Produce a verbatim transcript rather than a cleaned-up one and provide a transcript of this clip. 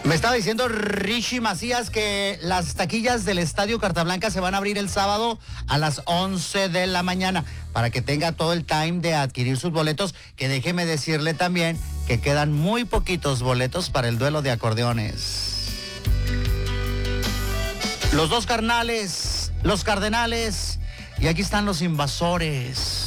Me estaba diciendo Richie Macías que las taquillas del Estadio Cartablanca se van a abrir el sábado a las once de la mañana para que tenga todo el time de adquirir sus boletos, que déjeme decirle también que quedan muy poquitos boletos para el duelo de acordeones. Los dos carnales, los Cardenales, y aquí están los Invasores.